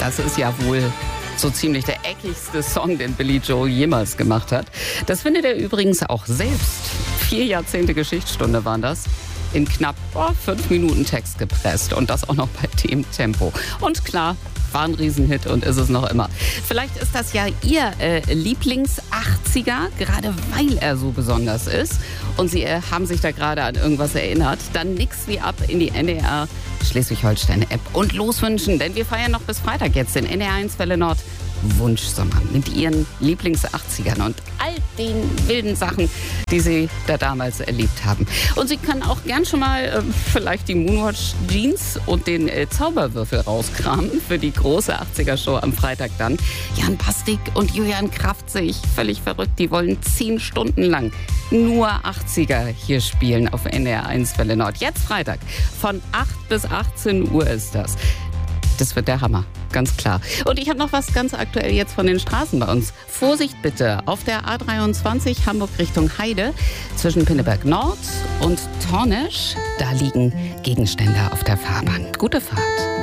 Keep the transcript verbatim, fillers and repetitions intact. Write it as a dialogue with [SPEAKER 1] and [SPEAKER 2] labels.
[SPEAKER 1] Das ist ja wohl so ziemlich der eckigste Song, den Billy Joel jemals gemacht hat. Das findet er übrigens auch selbst. Vier Jahrzehnte Geschichtsstunde waren das. In knapp oh, fünf Minuten Text gepresst und das auch noch bei dem Tempo. Und klar, war ein Riesenhit und ist es noch immer. Vielleicht ist das ja Ihr äh, Lieblings-achtziger, gerade weil er so besonders ist. Und Sie äh, haben sich da gerade an irgendwas erinnert. Dann nix wie ab in die N D R Schleswig-Holstein-App und loswünschen. Denn wir feiern noch bis Freitag jetzt den N D R eins Welle Nord Wunschsommer mit Ihren Lieblings-achtzigern und all den wilden Sachen, die Sie da damals erlebt haben. Und Sie können auch gern schon mal äh, vielleicht die Moonwatch Jeans und den äh, Zauberwürfel rauskramen für die große achtziger-Show am Freitag dann. Jan Bastik und Julian Kraftzig, völlig verrückt, die wollen zehn Stunden lang nur achtziger hier spielen auf N D R eins Welle Nord. Jetzt Freitag von acht bis achtzehn Uhr ist das. Das wird der Hammer, ganz klar. Und ich habe noch was ganz aktuell jetzt von den Straßen bei uns. Vorsicht bitte, auf der A dreiundzwanzig Hamburg Richtung Heide zwischen Pinneberg Nord und Tornisch, da liegen Gegenstände auf der Fahrbahn. Gute Fahrt.